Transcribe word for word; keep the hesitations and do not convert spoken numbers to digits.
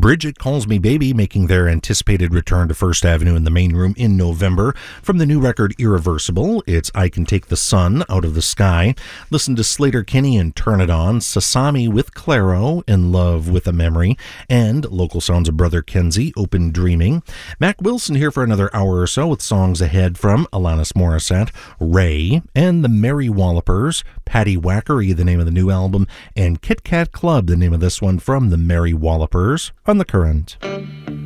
Bridget Calls Me Baby making their anticipated return to First Avenue in the main room in November. From the new record Irreversible, it's I Can Take the Sun Out of the Sky. Listen to Sleater-Kinney and Turn It On, Sasami with Clairo, In Love with a Memory, and local sounds of Brother Kenzie, Open Dreaming. Mac Wilson here for another hour or so with songs ahead from Alanis Morissette, Ray, and the Merry Wallopers, Patty Wackery, the name of the new album, and Kit Kat Club, the name of this one from the Merry Wallopers, on The Current.